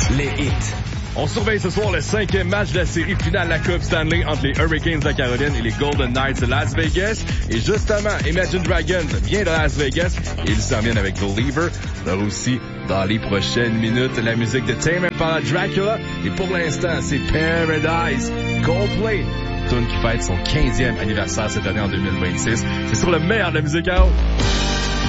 Les hits. On surveille ce soir le 5e match de la série finale de la Coupe Stanley entre les Hurricanes de Caroline et les Golden Knights de Las Vegas. Et justement, Imagine Dragons vient de Las Vegas et ils s'en viennent avec Believer. Là aussi, dans les prochaines minutes, la musique de Tame Impala Dracula. Et pour l'instant, c'est Paradise Coldplay. Tune qui fête son 15e anniversaire cette année en 2026. C'est sur le meilleur de la musique house.